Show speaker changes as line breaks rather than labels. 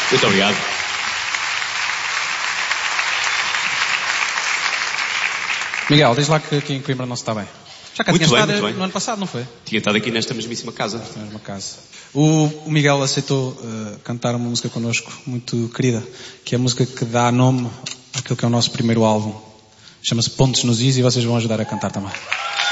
Muito obrigado.
Miguel, diz lá que aqui em Coimbra não se está bem. Já cá tinha estado no ano passado, não foi?
Tinha estado aqui nesta mesmíssima casa.
Na mesma casa. O Miguel aceitou cantar uma música connosco muito querida, que é a música que dá nome àquilo que é o nosso primeiro álbum. Chama-se Pontos nos Is e vocês vão ajudar a cantar também.